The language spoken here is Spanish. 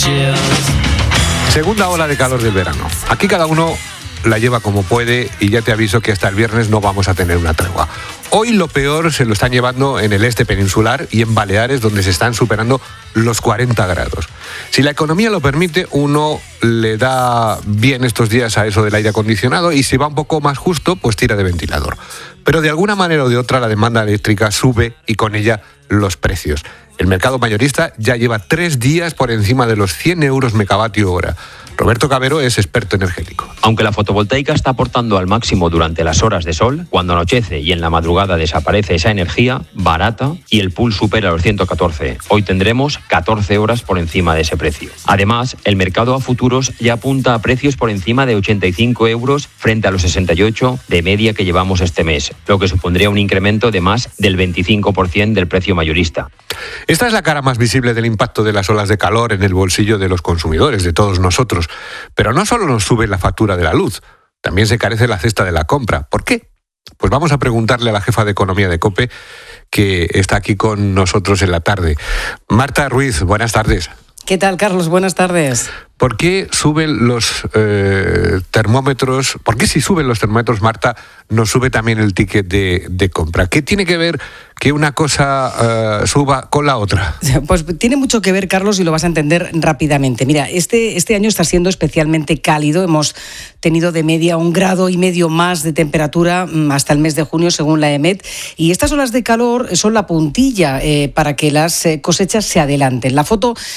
Segunda ola de calor del verano. Aquí cada uno la lleva como puede y ya te aviso que hasta el viernes no vamos a tener una tregua. Hoy lo peor se lo están llevando en el este peninsular y en Baleares, donde se están superando los 40 grados. Si la economía lo permite, uno le da bien estos días a eso del aire acondicionado y si va un poco más justo, pues tira de ventilador. Pero de alguna manera o de otra la demanda eléctrica sube y con ella los precios. El mercado mayorista ya lleva 3 días por encima de los 100 euros megavatio hora. Roberto Cabero es experto energético. Aunque la fotovoltaica está aportando al máximo durante las horas de sol, cuando anochece y en la madrugada desaparece esa energía barata y el pool supera los 114. Hoy tendremos 14 horas por encima de ese precio. Además, el mercado a futuros ya apunta a precios por encima de 85 euros frente a los 68 de media que llevamos este mes, lo que supondría un incremento de más del 25% del precio mayorista. Esta es la cara más visible del impacto de las olas de calor en el bolsillo de los consumidores, de todos nosotros. Pero no solo nos sube la factura de la luz, también se carece la cesta de la compra. ¿Por qué? Pues vamos a preguntarle a la jefa de economía de COPE, que está aquí con nosotros en la tarde. Marta Ruiz, buenas tardes. ¿Qué tal, Carlos? Buenas tardes. ¿Por qué suben los termómetros? ¿Por qué si suben los termómetros, Marta, no sube también el ticket de compra? ¿Qué tiene que ver que una cosa suba con la otra? Pues tiene mucho que ver, Carlos, y lo vas a entender rápidamente. Mira, este año está siendo especialmente cálido. Hemos tenido de media 1,5 grados más de temperatura hasta el mes de junio, según la EMET. Y estas olas de calor son la puntilla para que las cosechas se adelanten. La foto